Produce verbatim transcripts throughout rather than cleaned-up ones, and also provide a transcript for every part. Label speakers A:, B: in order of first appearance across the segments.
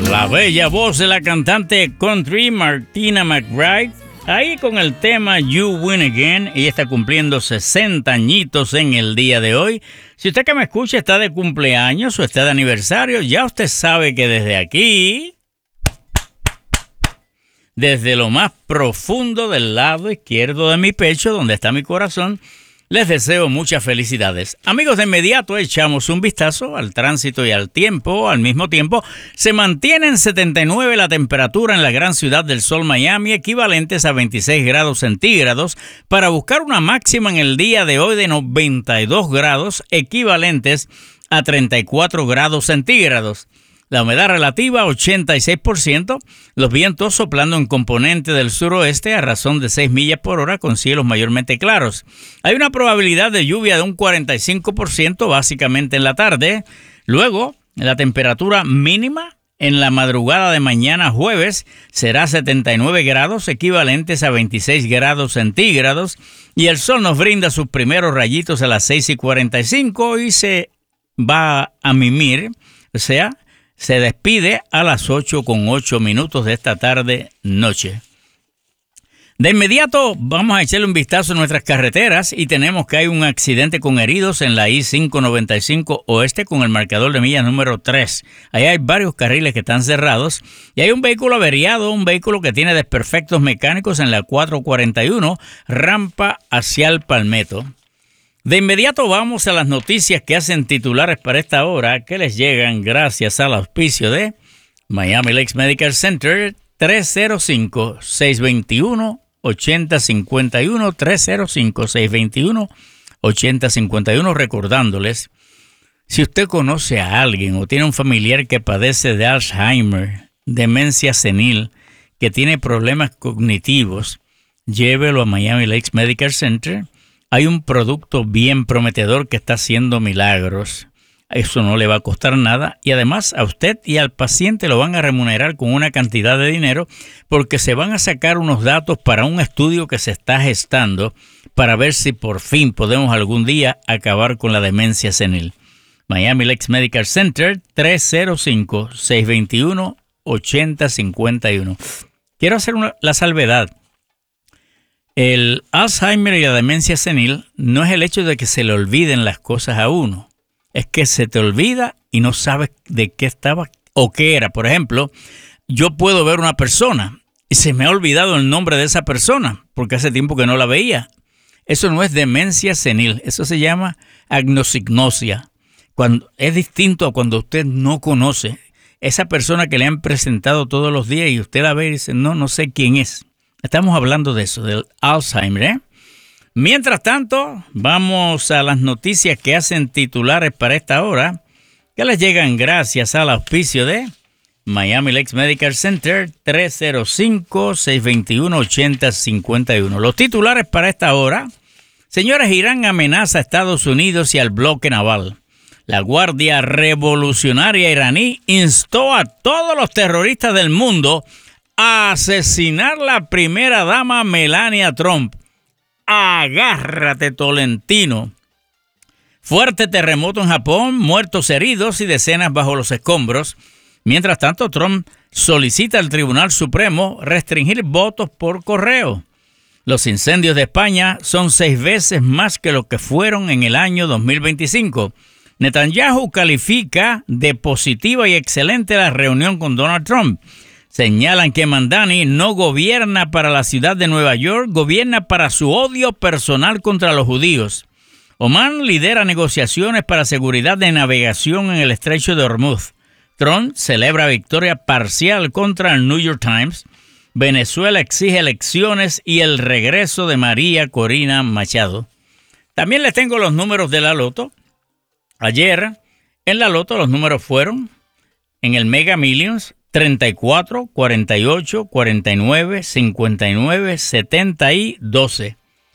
A: La bella voz de la cantante country Martina McBride, ahí con el tema You Win Again. Ella está cumpliendo sesenta añitos en el día de hoy. Si usted que me escucha está de cumpleaños o está de aniversario, ya usted sabe que desde aquí, desde lo más profundo del lado izquierdo de mi pecho, donde está mi corazón, les deseo muchas felicidades. Amigos, de inmediato echamos un vistazo al tránsito y al tiempo. Al mismo tiempo, se mantiene en setenta y nueve la temperatura en la gran ciudad del sol Miami, equivalentes a veintiséis grados centígrados, para buscar una máxima en el día de hoy de noventa y dos grados, equivalentes a treinta y cuatro grados centígrados. La humedad relativa, ochenta y seis por ciento. Los vientos soplando en componente del suroeste a razón de seis millas por hora con cielos mayormente claros. Hay una probabilidad de lluvia de un cuarenta y cinco por ciento básicamente en la tarde. Luego, la temperatura mínima en la madrugada de mañana jueves será setenta y nueve grados, equivalentes a veintiséis grados centígrados. Y el sol nos brinda sus primeros rayitos a las seis y cuarenta y cinco y se va a mimir, o sea, se despide a las ocho con ocho minutos de esta tarde noche. De inmediato vamos a echarle un vistazo a nuestras carreteras y tenemos que hay un accidente con heridos en la I cinco noventa y cinco Oeste con el marcador de millas número tres. Ahí hay varios carriles que están cerrados y hay un vehículo averiado, un vehículo que tiene desperfectos mecánicos en la cuatro cuarenta y uno, rampa hacia el Palmetto. De inmediato vamos a las noticias que hacen titulares para esta hora, que les llegan gracias al auspicio de Miami Lakes Medical Center, tres cero cinco, seis dos uno, ocho cero cinco uno, tres cero cinco, seis dos uno, ocho cero cinco uno, recordándoles, si usted conoce a alguien o tiene un familiar que padece de Alzheimer, demencia senil, que tiene problemas cognitivos, llévelo a Miami Lakes Medical Center. Hay un producto bien prometedor que está haciendo milagros. Eso no le va a costar nada y además a usted y al paciente lo van a remunerar con una cantidad de dinero porque se van a sacar unos datos para un estudio que se está gestando para ver si por fin podemos algún día acabar con la demencia senil. Miami Lakes Medical Center, tres cero cinco, seis dos uno, ocho cero cinco uno. Quiero hacer una, la salvedad. El Alzheimer y la demencia senil no es el hecho de que se le olviden las cosas a uno. Es que se te olvida y no sabes de qué estaba o qué era. Por ejemplo, yo puedo ver una persona y se me ha olvidado el nombre de esa persona porque hace tiempo que no la veía. Eso no es demencia senil, eso se llama agnosignosia. Cuando, es distinto a cuando usted no conoce esa persona que le han presentado todos los días y usted la ve y dice, no, no sé quién es. Estamos hablando de eso, del Alzheimer, ¿eh? Mientras tanto, vamos a las noticias que hacen titulares para esta hora, que les llegan gracias al auspicio de Miami Lakes Medical Center, tres cero cinco, seis dos uno, ocho cero cinco uno. Los titulares para esta hora. Señores, Irán amenaza a Estados Unidos y al bloque naval. La Guardia Revolucionaria iraní instó a todos los terroristas del mundo a asesinar la primera dama Melania Trump. Agárrate, Tolentino. Fuerte terremoto en Japón, muertos, heridos y decenas bajo los escombros. Mientras tanto, Trump solicita al Tribunal Supremo restringir votos por correo. Los incendios de España son seis veces más que lo que fueron en el año dos mil veinticinco. Netanyahu califica de positiva y excelente la reunión con Donald Trump. Señalan que Mamdani no gobierna para la ciudad de Nueva York, gobierna para su odio personal contra los judíos. Omán lidera negociaciones para seguridad de navegación en el estrecho de Hormuz. Trump celebra victoria parcial contra el New York Times. Venezuela exige elecciones y el regreso de María Corina Machado. También les tengo los números de la Loto. Ayer en la Loto los números fueron en el Mega Millions treinta y cuatro, cuarenta y ocho, cuarenta y nueve, cincuenta y nueve, setenta y doce.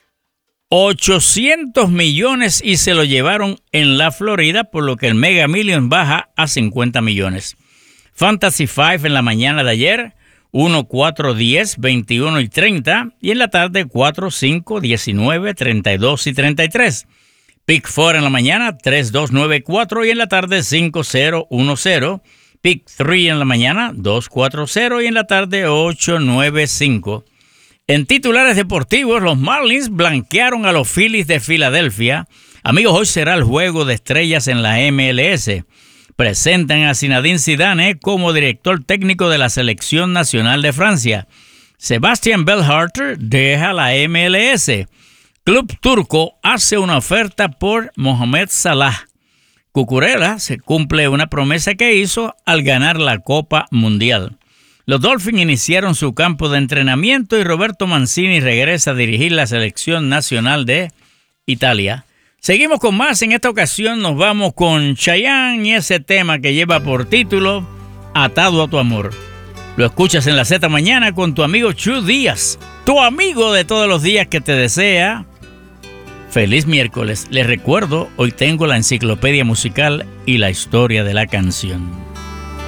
A: ochocientos millones y se lo llevaron en la Florida, por lo que el Mega Million baja a cincuenta millones. Fantasy cinco en la mañana de ayer, uno, cuatro, diez, veintiuno y treinta, y en la tarde cuatro, cinco, diecinueve, treinta y dos y treinta y tres. Pick cuatro en la mañana, tres, dos, nueve, cuatro, y en la tarde cinco, cero, uno, cero. Pick tres en la mañana, dos cuarenta, y en la tarde, ocho noventa y cinco. En titulares deportivos, los Marlins blanquearon a los Phillies de Filadelfia. Amigos, hoy será el juego de estrellas en la M L S. Presentan a Zinedine Zidane como director técnico de la Selección Nacional de Francia. Sebastian Bellharter deja la M L S. Club Turco hace una oferta por Mohamed Salah. Cucurella se cumple una promesa que hizo al ganar la Copa Mundial. Los Dolphins iniciaron su campo de entrenamiento y Roberto Mancini regresa a dirigir la Selección Nacional de Italia. Seguimos con más. En esta ocasión nos vamos con Chayanne y ese tema que lleva por título Atado a tu amor. Lo escuchas en la Z Mañana con tu amigo Chu Díaz, tu amigo de todos los días que te desea feliz miércoles. Les recuerdo, hoy tengo la enciclopedia musical y la historia de la canción.